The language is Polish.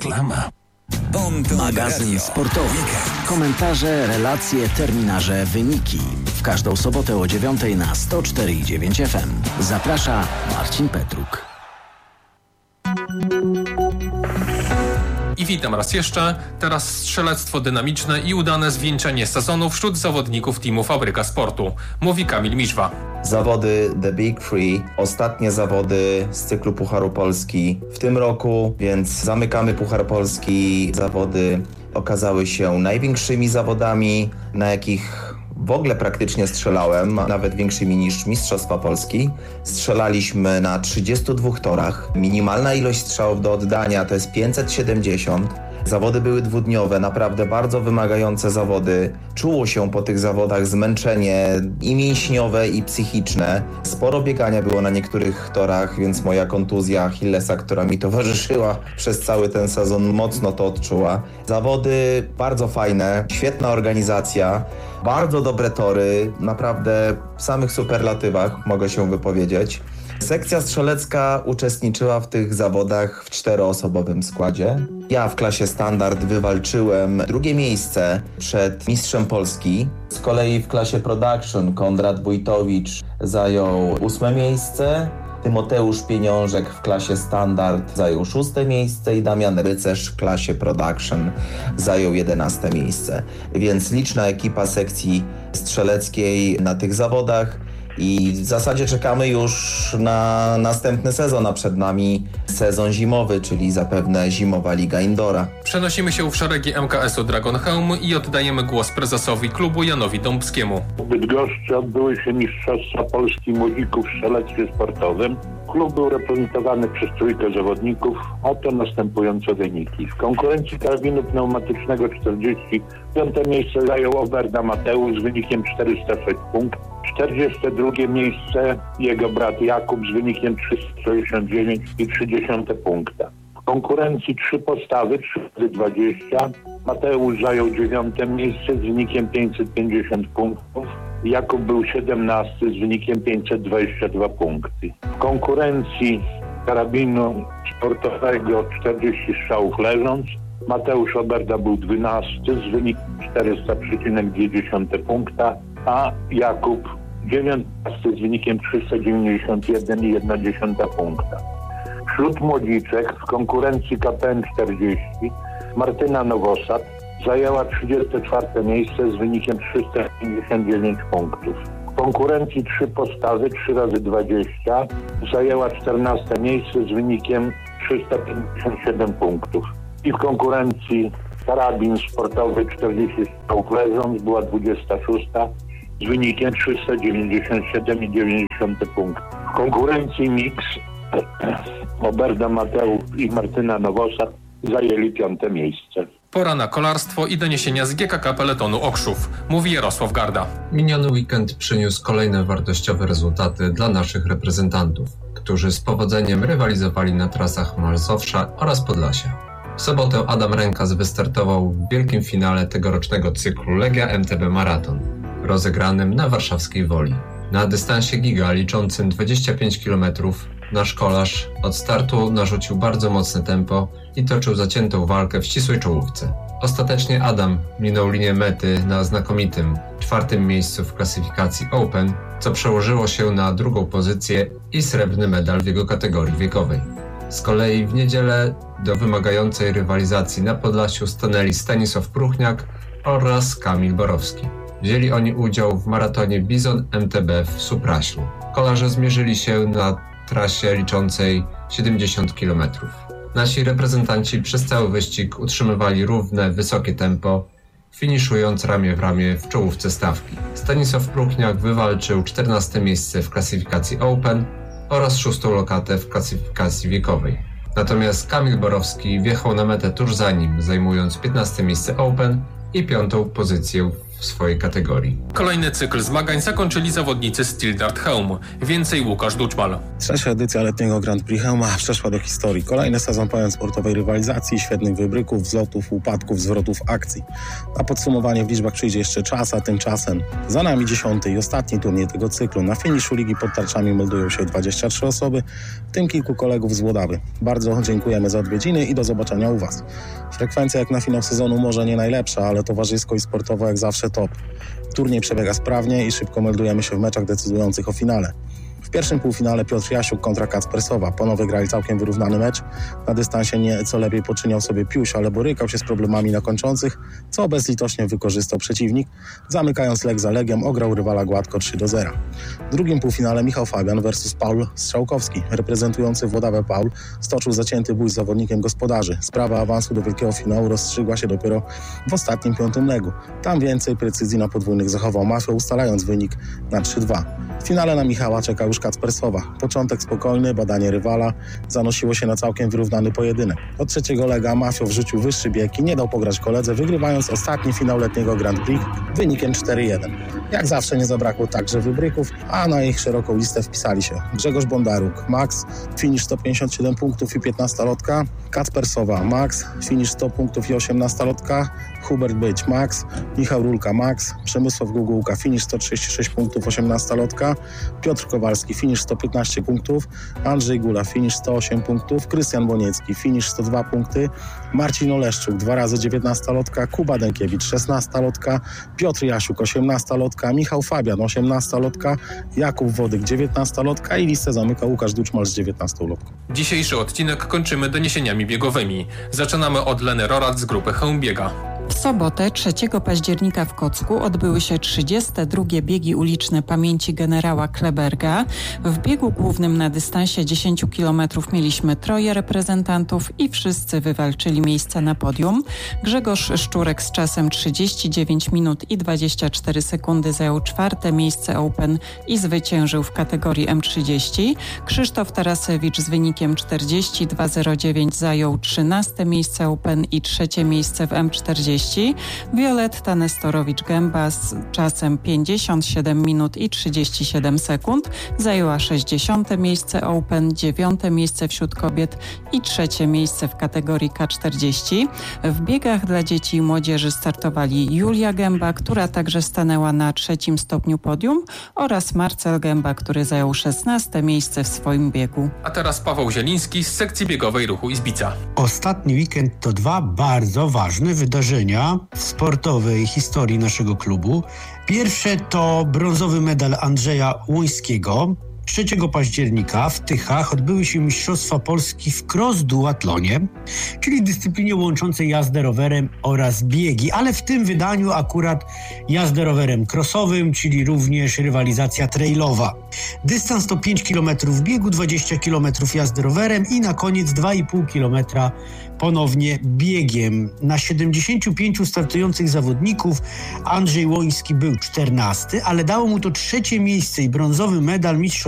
Reklama. Magazyn sportowy. Komentarze, relacje, terminarze, wyniki. W każdą sobotę o 9:00 na 104,9 FM. Zaprasza Marcin Petruk. I witam raz jeszcze. Teraz strzelectwo dynamiczne i udane zwieńczenie sezonu wśród zawodników teamu Fabryka Sportu. Mówi Kamil Miszwa. Zawody The Big Three, ostatnie zawody z cyklu Pucharu Polski w tym roku, więc zamykamy Puchar Polski. Zawody okazały się największymi zawodami, na jakich w ogóle praktycznie strzelałem, nawet większymi niż Mistrzostwa Polski. Strzelaliśmy na 32 torach. Minimalna ilość strzałów do oddania to jest 570. Zawody były dwudniowe, naprawdę bardzo wymagające zawody. Czuło się po tych zawodach zmęczenie i mięśniowe, i psychiczne. Sporo biegania było na niektórych torach, więc moja kontuzja Achillesa, która mi towarzyszyła przez cały ten sezon, mocno to odczuła. Zawody bardzo fajne, świetna organizacja, bardzo dobre tory, naprawdę w samych superlatywach mogę się wypowiedzieć. Sekcja strzelecka uczestniczyła w tych zawodach w 4-osobowym składzie. Ja w klasie standard wywalczyłem 2. miejsce przed mistrzem Polski. Z kolei w klasie production Konrad Wójtowicz zajął 8. miejsce. Tymoteusz Pieniążek w klasie standard zajął 6. miejsce i Damian Rycerz w klasie production zajął 11. miejsce. Więc liczna ekipa sekcji strzeleckiej na tych zawodach. I w zasadzie czekamy już na następny sezon, a przed nami sezon zimowy, czyli zapewne zimowa Liga Indora. Przenosimy się w szeregi MKS-u Dragonhelm i oddajemy głos prezesowi klubu Janowi Dąbskiemu. W Bydgoszczy odbyły się Mistrzostwa Polski Młodzików w strzelectwie sportowym. Klub był reprezentowany przez 3 zawodników. Oto następujące wyniki. W konkurencji karabinu pneumatycznego 45. miejsce zajął Oberda Mateusz z wynikiem 406 punktów. 42. miejsce jego brat Jakub z wynikiem 369,3 punkta. W konkurencji 3 postawy, 3x20. Mateusz zajął 9. miejsce z wynikiem 550 punktów. Jakub był 17 z wynikiem 522 punkty. W konkurencji karabinu sportowego 40 strzałów leżąc. Mateusz Oberda był 12 z wynikiem 400,2 punkta, a Jakub 19 z wynikiem 391,1 punkta. Wśród młodziczek w konkurencji KPN 40 Martyna Nowosad zajęła 34. miejsce z wynikiem 359 punktów. W konkurencji 3 postawy 3x20 zajęła 14. miejsce z wynikiem 357 punktów. I w konkurencji karabin sportowy 40 strzałów leżąc była 26. z wynikiem 397,9 punktów. W konkurencji mix Oberda Mateusz i Martyna Nowosad zajęli 5. miejsce. Pora na kolarstwo i doniesienia z GKK Peletonu Okrzów, mówi Jarosław Garda. Miniony weekend przyniósł kolejne wartościowe rezultaty dla naszych reprezentantów, którzy z powodzeniem rywalizowali na trasach Mazowsza oraz Podlasia. W sobotę Adam Rękas wystartował w wielkim finale tegorocznego cyklu Legia MTB Maraton, rozegranym na warszawskiej Woli. Na dystansie giga liczącym 25 km nasz kolarz od startu narzucił bardzo mocne tempo i toczył zaciętą walkę w ścisłej czołówce. Ostatecznie Adam minął linię mety na znakomitym 4. miejscu w klasyfikacji Open, co przełożyło się na 2. pozycję i srebrny medal w jego kategorii wiekowej. Z kolei w niedzielę do wymagającej rywalizacji na Podlasiu stanęli Stanisław Pruchniak oraz Kamil Borowski. Wzięli oni udział w maratonie Bizon MTB w Supraślu. Kolarze zmierzyli się na trasie liczącej 70 km. Nasi reprezentanci przez cały wyścig utrzymywali równe, wysokie tempo, finiszując ramię w ramię w czołówce stawki. Stanisław Pruchniak wywalczył 14. miejsce w klasyfikacji Open oraz 6. lokatę w klasyfikacji wiekowej. Natomiast Kamil Borowski wjechał na metę tuż za nim, zajmując 15. miejsce Open i 5. pozycję w w swojej kategorii. Kolejny cykl zmagań zakończyli zawodnicy Steel Dart Chełm. Więcej Łukasz Duczmal. Trzecia edycja letniego Grand Prix Chełma przeszła do historii. Kolejny sezon pełen sportowej rywalizacji, świetnych wybryków, wzlotów, upadków, zwrotów akcji. Na podsumowanie w liczbach przyjdzie jeszcze czas, a tymczasem za nami 10. i ostatni turniej tego cyklu. Na finiszu ligi pod tarczami meldują się 23 osoby, w tym kilku kolegów z Włodawy. Bardzo dziękujemy za odwiedziny i do zobaczenia u Was. Frekwencja jak na finał sezonu może nie najlepsza, ale towarzysko i sportowo jak zawsze top. Turniej przebiega sprawnie i szybko meldujemy się w meczach decydujących o finale. W pierwszym półfinale Piotr Jasiuk kontra Kacper Sowa. Panowie grali całkiem wyrównany mecz. Na dystansie nieco lepiej poczyniał sobie Piuś, ale borykał się z problemami na kończących, co bezlitośnie wykorzystał przeciwnik. Zamykając leg za legiem, ograł rywala gładko 3-0. W drugim półfinale Michał Fabian versus Paul Strzałkowski. Reprezentujący Włodawę Paul stoczył zacięty bój z zawodnikiem gospodarzy. Sprawa awansu do wielkiego finału rozstrzygła się dopiero w ostatnim 5. legu. Tam więcej precyzji na podwójnych zachował Mafia, ustalając wynik na 3-2. W finale na Michała czeka już Kacper Sowa. Początek spokojny, badanie rywala zanosiło się na całkiem wyrównany pojedynek. Od trzeciego lega Mafio wrzucił wyższy bieg i nie dał pograć koledze, wygrywając ostatni finał letniego Grand Prix wynikiem 4-1. Jak zawsze nie zabrakło także wybryków, a na ich szeroką listę wpisali się Grzegorz Bondaruk, Max, finisz 157 punktów i 15 lotka, Kacper Sowa, Max, finisz 100 punktów i 18 lotka, Hubert Być, Max, Michał Rulka, Max, Przemysław Gugułka, finisz 136 punktów, 18 lotka, Piotr Kowalski, finisz 115 punktów, Andrzej Gula, finisz 108 punktów, Krystian Boniecki, finisz 102 punkty, Marcin Oleszczuk, 2 razy 19 lotka, Kuba Dękiewicz, 16 lotka, Piotr Jasiuk, 18 lotka, Michał Fabian, 18 lotka, Jakub Wodyk, 19 lotka i listę zamyka Łukasz Duczmal z 19 lotką. Dzisiejszy odcinek kończymy doniesieniami biegowymi. Zaczynamy od Leny Rorat z grupy Chełm Biega. W sobotę 3 października w Kocku odbyły się 32. biegi uliczne pamięci generała Kleberga. W biegu głównym na dystansie 10 km mieliśmy 3 reprezentantów i wszyscy wywalczyli miejsca na podium. Grzegorz Szczurek z czasem 39 minut i 24 sekundy zajął 4. miejsce Open i zwyciężył w kategorii M30. Krzysztof Tarasewicz z wynikiem 42,09 zajął 13. miejsce Open i 3. miejsce w M40. Wioletta Nestorowicz-Gęba z czasem 57 minut i 37 sekund zajęła 60. miejsce Open, 9. miejsce wśród kobiet i 3. miejsce w kategorii K40. W biegach dla dzieci i młodzieży startowali Julia Gęba, która także stanęła na 3. stopniu podium, oraz Marcel Gęba, który zajął 16. miejsce w swoim biegu. A teraz Paweł Zieliński z sekcji biegowej Ruchu Izbica. Ostatni weekend to 2 bardzo ważne wydarzenia w sportowej historii naszego klubu. Pierwsze to brązowy medal Andrzeja Łońskiego. 3 października w Tychach odbyły się Mistrzostwa Polski w cross-duatlonie, czyli dyscyplinie łączącej jazdę rowerem oraz biegi, ale w tym wydaniu akurat jazdę rowerem crossowym, czyli również rywalizacja trailowa. Dystans to 5 km biegu, 20 km jazdy rowerem i na koniec 2,5 km ponownie biegiem. Na 75 startujących zawodników Andrzej Łoński był 14, ale dało mu to 3. miejsce i brązowy medal mistrzostw